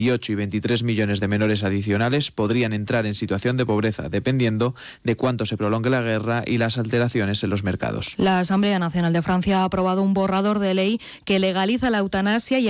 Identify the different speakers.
Speaker 1: y 23 millones de menores adicionales podrían entrar en situación de pobreza, dependiendo de cuánto se prolongue la guerra y las alteraciones en los mercados.
Speaker 2: La Asamblea Nacional de Francia ha aprobado un borrador de ley que legaliza la eutanasia y